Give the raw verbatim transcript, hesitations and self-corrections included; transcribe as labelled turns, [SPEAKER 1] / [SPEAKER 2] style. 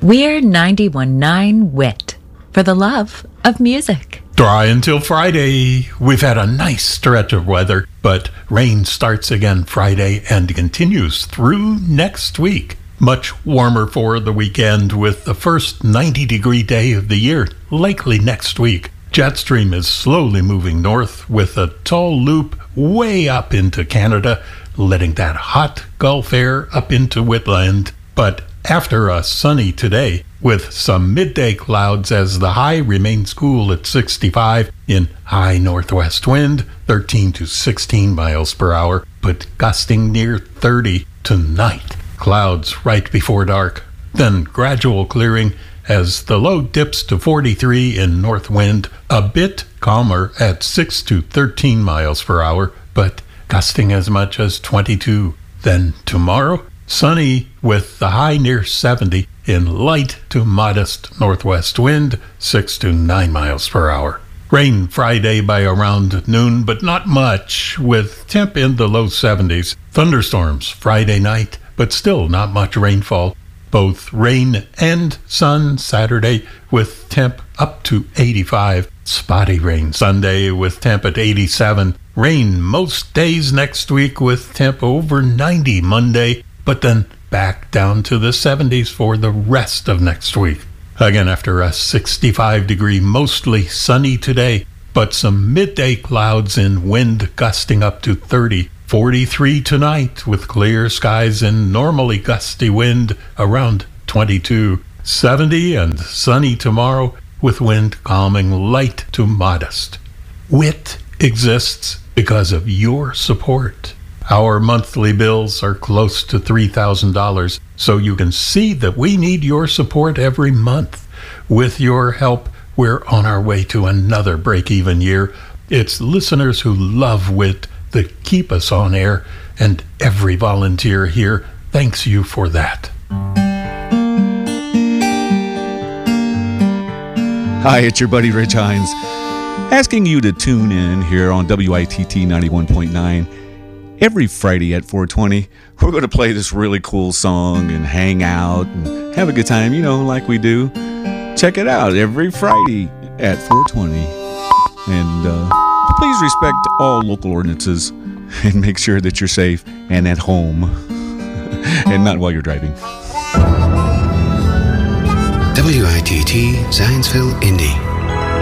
[SPEAKER 1] We're ninety-one point nine W I T for the love of music.
[SPEAKER 2] Dry until Friday. We've had a nice stretch of weather, but rain starts again Friday and continues through next week. Much warmer for the weekend with the first ninety degree day of the year likely next week. Jet stream is slowly moving north with a tall loop way up into Canada, letting that hot Gulf air up into Whitland. But after a sunny today, with some midday clouds as the high remains cool at sixty-five in high northwest wind, thirteen to sixteen miles per hour, but gusting near thirty tonight. Clouds right before dark, then gradual clearing as the low dips to forty-three in north wind, a bit calmer at six to thirteen miles per hour, but gusting as much as twenty-two. Then tomorrow, sunny with the high near seventy in light to modest northwest wind, six to nine miles per hour. Rain Friday by around noon, but not much, with temp in the low seventies. Thunderstorms Friday night, but still not much rainfall. Both rain and sun Saturday with temp up to eighty-five. Spotty rain Sunday with temp at eighty-seven. Rain most days next week with temp over ninety Monday, but then back down to the seventies for the rest of next week. Again, after a sixty-five degree, mostly sunny today, but some midday clouds and wind gusting up to thirty. forty-three tonight with clear skies and normally gusty wind around twenty-two. seventy and sunny tomorrow with wind calming light to modest. W I T exists because of your support. Our monthly bills are close to three thousand dollars, so you can see that we need your support every month. With your help, we're on our way to another break-even year. It's listeners who love W I T that keep us on air, and every volunteer here thanks you for that.
[SPEAKER 3] Hi, it's your buddy Rich Hines, asking you to tune in here on W I T T ninety-one point nine. Every Friday at four twenty, we're going to play this really cool song and hang out and have a good time, you know, like we do. Check it out every Friday at four twenty. And uh, please respect all local ordinances and make sure that you're safe and at home and not while you're driving.
[SPEAKER 4] W I T T Zionsville, Indy.